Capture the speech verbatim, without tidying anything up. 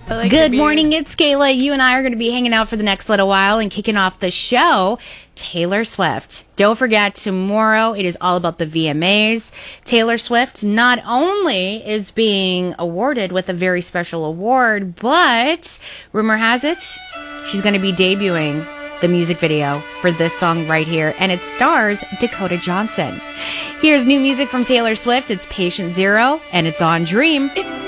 like Good morning, it's Kayla. You and I are going to be hanging out for the next little while and kicking off the show, Taylor Swift. Don't forget, tomorrow it is all about the V M As. Taylor Swift not only is being awarded with a very special award, but rumor has it, she's going to be debuting the music video for this song right here, and it stars Dakota Johnson. Here's new music from Taylor Swift. It's Patient Zero, and it's on Dream.